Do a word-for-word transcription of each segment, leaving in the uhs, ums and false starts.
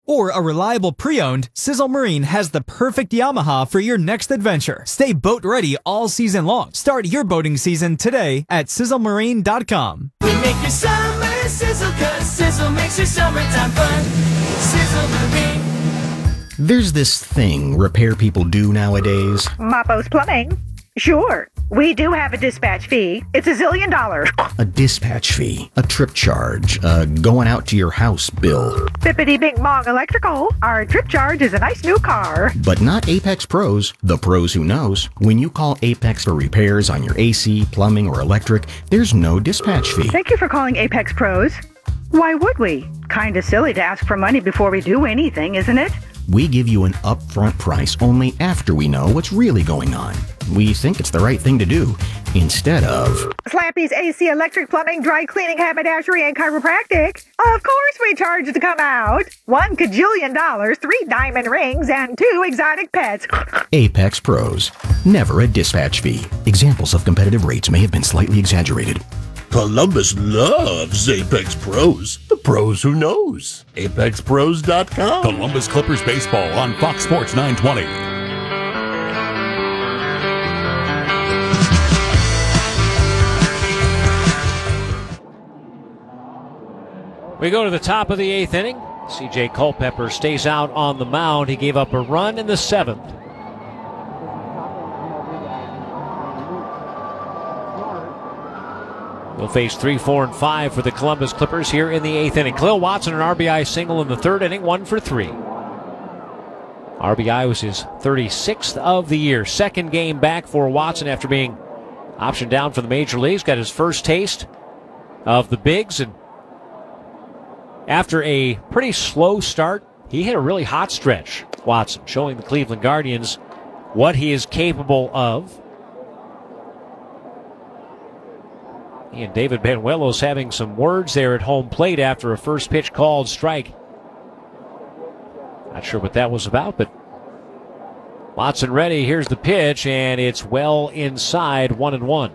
or a reliable pre-owned, Sizzle Marine has the perfect Yamaha for your next adventure. Stay boat ready all season long. Start your boating season today at sizzle marine dot com. We make your summer sizzle, cause Sizzle makes your summertime fun. Sizzle Marine. There's this thing repair people do nowadays. Mapo's Plumbing. Sure, we do have a dispatch fee. It's a zillion dollars. A dispatch fee, a trip charge, a going out to your house bill. Bippity Bing Bong Electrical. Our trip charge is a nice new car. But not Apex Pros, the pros who knows. When you call Apex for repairs on your A C, plumbing, or electric, there's no dispatch fee. Thank you for calling Apex Pros. Why would we? Kinda silly to ask for money before we do anything, isn't it? We give you an upfront price only after we know what's really going on. We think it's the right thing to do, instead of Slappy's A C, electric, plumbing, dry cleaning, haberdashery, and chiropractic. Of course we charge to come out. One cajillion dollars, three diamond rings, and two exotic pets. Apex Pros. Never a dispatch fee. Examples of competitive rates may have been slightly exaggerated. Columbus loves Apex Pros. The pros who knows. apex pros dot com. Columbus Clippers baseball on Fox Sports nine twenty. We go to the top of the eighth inning. C J Culpepper stays out on the mound. He gave up a run in the seventh. He'll face three, four, and five for the Columbus Clippers here in the eighth inning. Khalil Watson, an R B I single in the third inning, one for three. R B I was his thirty-sixth of the year. Second game back for Watson after being optioned down from the major leagues. Got his first taste of the bigs, and after a pretty slow start, he hit a really hot stretch. Watson showing the Cleveland Guardians what he is capable of. He and David Banuelos having some words there at home plate after a first pitch called strike. Not sure what that was about, but Watson ready. Here's the pitch, and it's well inside, one and one.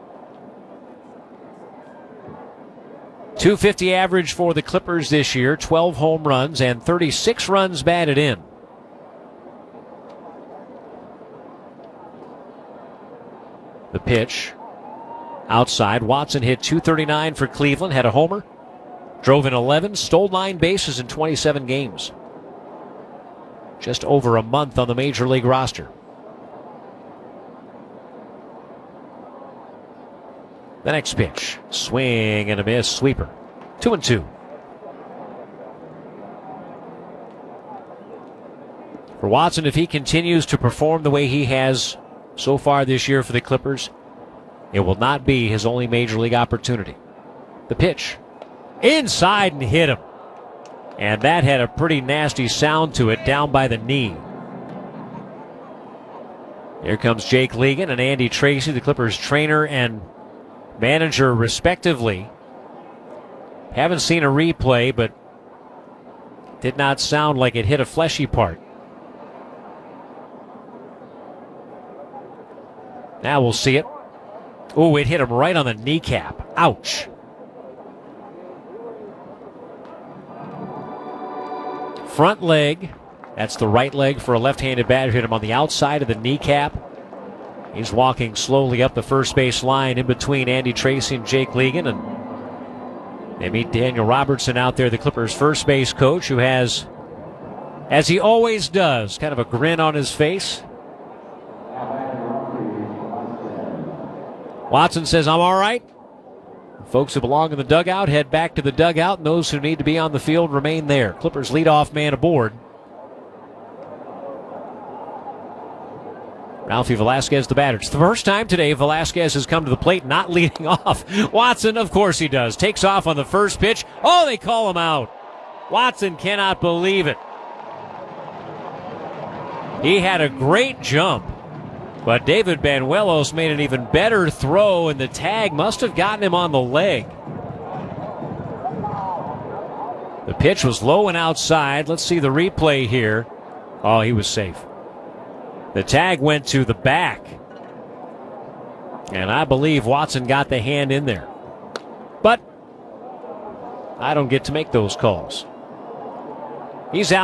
two fifty average for the Clippers this year, twelve home runs and thirty-six runs batted in. The pitch outside. Watson hit two thirty-nine for Cleveland, had a homer, drove in eleven, stole nine bases in twenty-seven games. Just over a month on the major league roster. The next pitch, swing and a miss, sweeper. Two and two. For Watson, if he continues to perform the way he has so far this year for the Clippers, it will not be his only major league opportunity. The pitch, inside and hit him. And that had a pretty nasty sound to it down by the knee. Here comes Jake Legan and Andy Tracy, the Clippers trainer and manager respectively. Haven't seen a replay, but did not sound like it hit a fleshy part. Now we'll see it. Oh, it hit him right on the kneecap. Ouch. Front leg. That's the right leg for a left-handed batter. Hit him on the outside of the kneecap. He's walking slowly up the first base line in between Andy Tracy and Jake Legan. And they meet Daniel Robertson out there, the Clippers' first base coach, who has, as he always does, kind of a grin on his face. Watson says, "I'm all right." Folks who belong in the dugout head back to the dugout, and those who need to be on the field remain there. Clippers leadoff man aboard. Ralphie Velasquez, the batter. It's the first time today Velasquez has come to the plate not leading off. Watson, of course he does. Takes off on the first pitch. Oh, they call him out. Watson cannot believe it. He had a great jump, but David Banuelos made an even better throw, and the tag must have gotten him on the leg. The pitch was low and outside. Let's see the replay here. Oh, he was safe. The tag went to the back, and I believe Watson got the hand in there. But I don't get to make those calls. He's out.